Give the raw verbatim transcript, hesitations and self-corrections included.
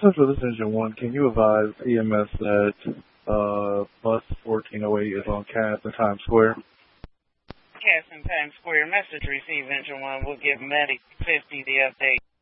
Central, this is Engine one. Can you advise E M S that uh, bus fourteen oh eight is on Cass in Times Square? Cass in Times Square. Message received, Engine one. We'll give Medic fifty the update.